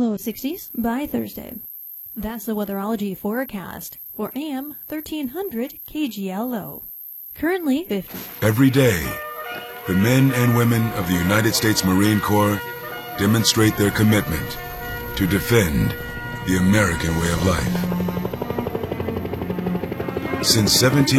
low 60s by Thursday. That's the weatherology forecast for AM 1300 KGLO. Currently 50. Every day, the men and women of the United States Marine Corps demonstrate their commitment to defend the American way of life. Since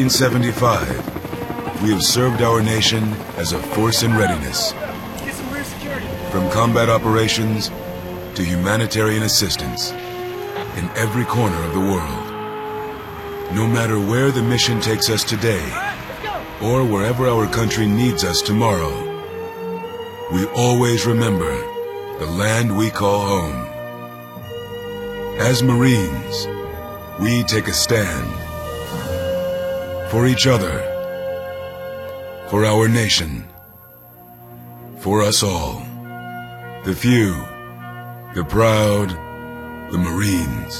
1775, we have served our nation as a force in readiness. From combat operations to humanitarian assistance in every corner of the world. No matter where the mission takes us today, or wherever our country needs us tomorrow, we always remember the land we call home. As Marines, we take a stand for each other, for our nation, for us all. The few, the proud, the Marines.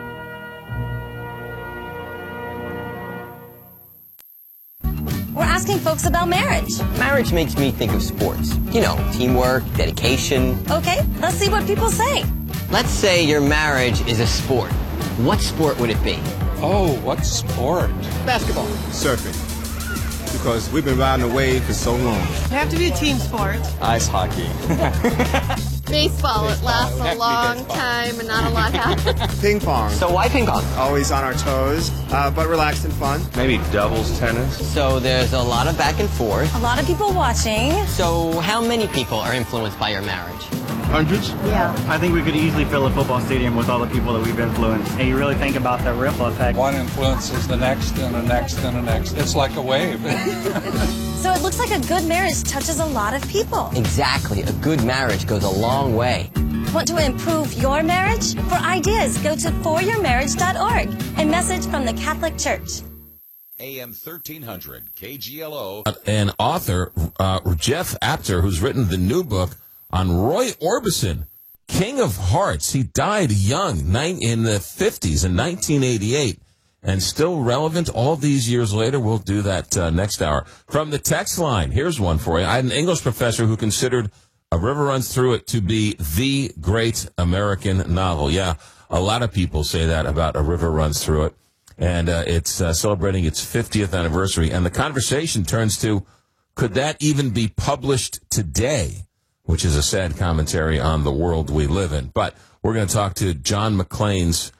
We're asking folks about marriage. Marriage makes me think of sports. You know, teamwork, dedication. Okay, let's see what people say. Let's say your marriage is a sport. What sport would it be? Oh, what sport? Basketball. Surfing. Because we've been riding the wave for so long. It have to be a team sport. Ice hockey. Baseball. It lasts a long time and not a lot happens. Ping pong. So why ping pong? Always on our toes, but relaxed and fun. Maybe doubles tennis. So there's a lot of back and forth. A lot of people watching. So how many people are influenced by your marriage? Hundreds? Yeah. I think we could easily fill a football stadium with all the people that we've influenced. And you really think about the ripple effect. One influences the next and the next and the next. It's like a wave. So it looks like a good marriage touches a lot of people. Exactly. A good marriage goes a long way. Want to improve your marriage? For ideas, go to foryourmarriage.org. A message from the Catholic Church. AM 1300 KGLO. An author, Jeff Apter, who's written the new book on Roy Orbison, King of Hearts. He died young, in the 50s in 1988, and still relevant all these years later. We'll do that next hour. From the text line, here's one for you. I had an English professor who considered A River Runs Through It to be the great American novel. Yeah, a lot of people say that about A River Runs Through It, and it's celebrating its 50th anniversary. And the conversation turns to, could that even be published today? Which is a sad commentary on the world we live in. But we're going to talk to Norman McLean's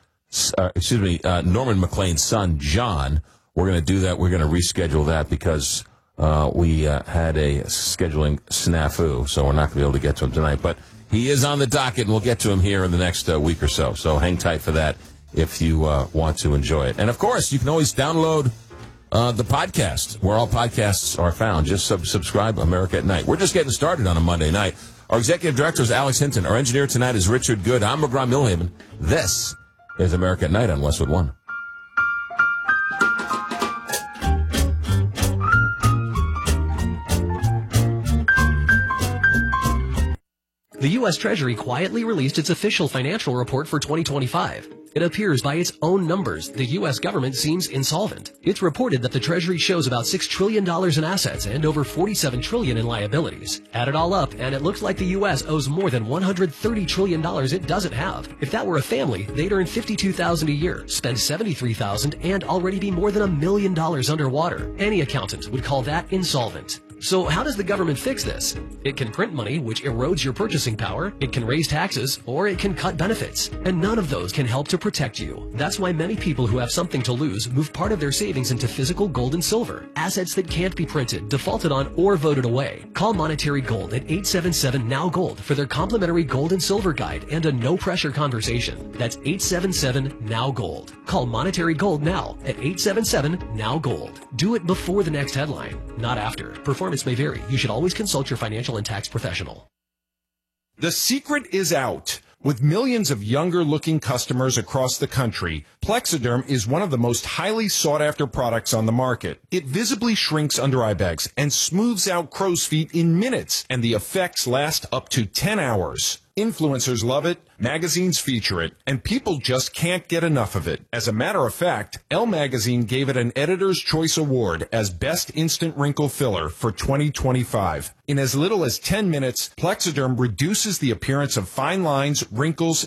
son, John. We're going to do that. We're going to reschedule that because we had a scheduling snafu, so we're not going to be able to get to him tonight. But he is on the docket, and we'll get to him here in the next week or so. So hang tight for that if you want to enjoy it. And, of course, you can always download the podcast, where all podcasts are found. Just subscribe, America at Night. We're just getting started on a Monday night. Our executive director is Alex Hinton. Our engineer tonight is Richard Good. I'm McGraw Milhaven. This is America at Night on Westwood One. The U.S. Treasury quietly released its official financial report for 2025. It appears by its own numbers, the U.S. government seems insolvent. It's reported that the Treasury shows about $6 trillion in assets and over $47 trillion in liabilities. Add it all up, and it looks like the U.S. owes more than $130 trillion it doesn't have. If that were a family, they'd earn $52,000 a year, spend $73,000, and already be more than $1 million underwater. Any accountant would call that insolvent. So how does the government fix this? It can print money, which erodes your purchasing power, it can raise taxes, or it can cut benefits. And none of those can help to protect you. That's why many people who have something to lose move part of their savings into physical gold and silver, assets that can't be printed, defaulted on, or voted away. Call Monetary Gold at 877-NOW-GOLD for their complimentary gold and silver guide and a no-pressure conversation. That's 877-NOW-GOLD. Call Monetary Gold now at 877-NOW-GOLD. Do it before the next headline, not after. Performance may vary. You should always consult your financial and tax professional. The secret is out. With millions of younger-looking customers across the country, Plexiderm is one of the most highly sought-after products on the market. It visibly shrinks under-eye bags and smooths out crow's feet in minutes, and the effects last up to 10 hours. Influencers love it, magazines feature it, and people just can't get enough of it. As a matter of fact, Elle Magazine gave it an Editor's Choice Award as Best Instant Wrinkle Filler for 2025. In as little as 10 minutes, Plexiderm reduces the appearance of fine lines, wrinkles,